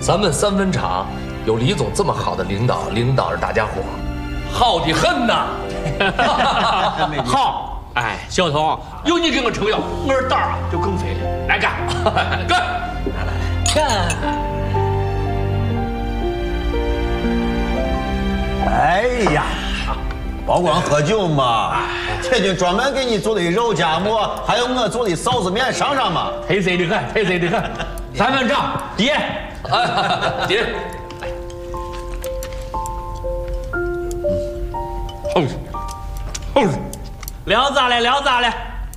咱们三分厂有李总这么好的领导着大家伙，好的很呐。 好，哎，小童，有你给我撑腰，我这胆儿啊就更肥了。来干，干！来，干！ 哎呀，保光喝酒嘛，铁军专门给你做的肉夹馍，还有我做的臊子面，尝尝嘛。 配谁的很，配谁的很。三分账，爹， 爹。 聊咋了？聊咋了？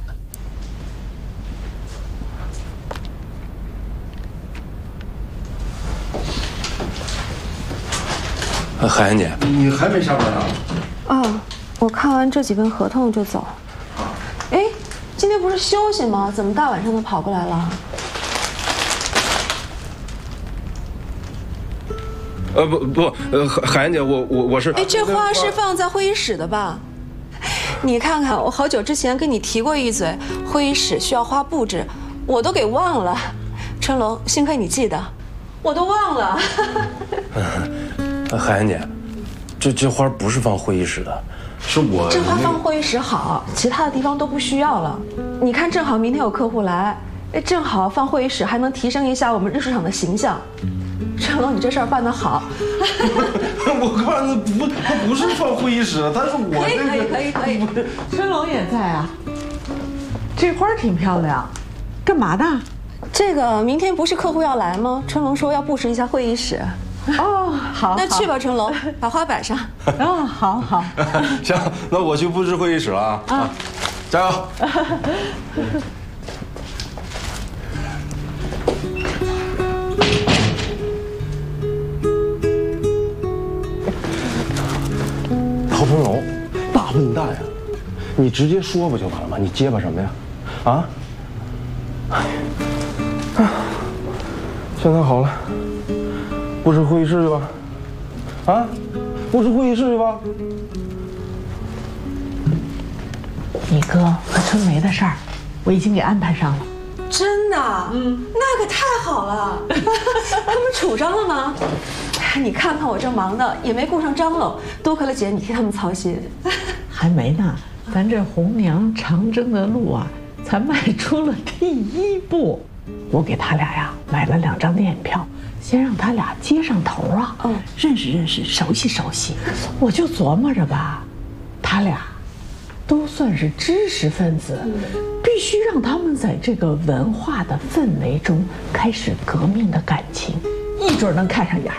海燕姐， 你还没下班呢？ 哦，我看完这几份合同就走。哎，今天不是休息吗？怎么大晚上的跑过来了？ 海燕姐，我是…… 哎，这花是放在会议室的吧？你看看，我好久之前跟你提过一嘴，会议室需要花布置，我都给忘了。春龙，幸亏你记得，我都忘了。 海燕姐，这花不是放会议室的，是我这花放会议室好，其他的地方都不需要了。你看，正好明天有客户来，哎，正好放会议室还能提升一下我们日出厂的形象。春龙，你这事儿办得好。 我看他不是放会议室，但是我可以。 春龙也在啊，这花挺漂亮，干嘛的？ 这个明天不是客户要来吗？春龙说要布置一下会议室。 哦，好， 那去吧，春龙，把花摆上。 哦，好。 行，那我去布置会议室了啊！加油！ 陶春龙，大笨蛋呀！你直接说不就完了吗？你结巴什么呀？啊？现在好了，布置会议室去吧。啊，布置会议室去吧。 你哥和春梅的事儿，我已经给安排上了。 真的？那可太好了。他们处上了吗？你看看我这忙的，也没顾上张罗，多亏了姐你替他们操心。 还没呢，咱这红娘长征的路啊，才迈出了第一步。我给他俩呀买了2张电影票，先让他俩接上头啊，认识认识，熟悉熟悉。我就琢磨着吧，他俩都算是知识分子，必须让他们在这个文化的氛围中开始革命的感情，一准能看上眼儿。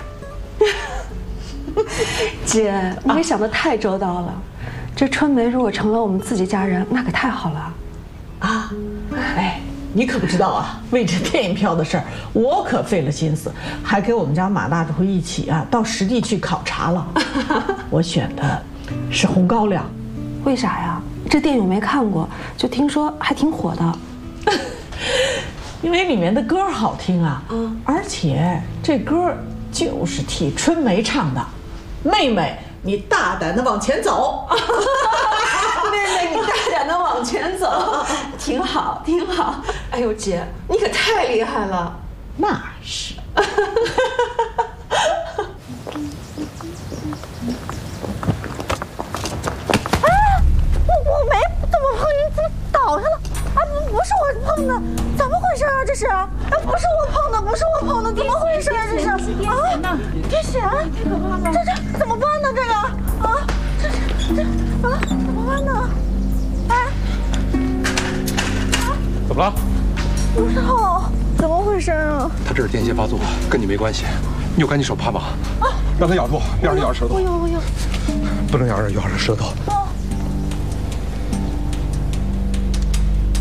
姐，你也想得太周到了。这春梅如果成了我们自己家人，那可太好了。 啊，哎，你可不知道啊，为这电影票的事儿，我可费了心思，还给我们家马大指挥一起啊到实地去考察了。我选的是红高粱。 为啥呀？这电影没看过，就听说还挺火的。 因为里面的歌好听啊，而且这歌就是替春梅唱的。妹妹，你大胆的往前走。 妹妹，你大胆的往前走，挺好，挺好。哎呦，姐，你可太厉害了。 那是。 我没怎么碰你，怎么倒下了？啊，不是我碰的，怎么回事啊？这是？啊，不是我碰的，不是我碰的，怎么回事啊？这是？啊，跌血，这怎么办呢？这个啊，这啊，怎么办呢？哎， 怎么了？ 不是好，怎么回事啊？ 他这是癫痫发作，跟你没关系，你就赶紧手趴吧。啊，让他咬住，别让他咬着舌头。 我有， 不能咬着舌头。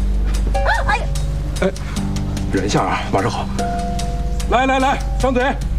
哎，忍一下啊，马上好。来，张嘴。